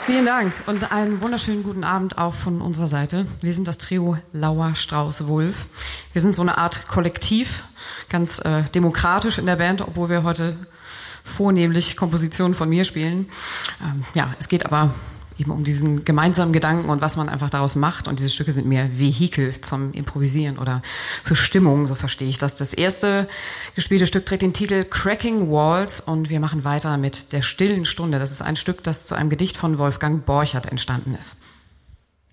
Vielen Dank und einen wunderschönen guten Abend auch von unserer Seite. Wir sind das Trio Lauer, Strauß, Wulff. Wir sind so eine Art Kollektiv, ganz demokratisch in der Band, obwohl wir heute vornehmlich Kompositionen von mir spielen. Es geht aber eben um diesen gemeinsamen Gedanken und was man einfach daraus macht. Und diese Stücke sind mehr Vehikel zum Improvisieren oder für Stimmung, so verstehe ich das. Das erste gespielte Stück trägt den Titel Cracking Walls und wir machen weiter mit Der stillen Stunde. Das ist ein Stück, das zu einem Gedicht von Wolfgang Borchert entstanden ist.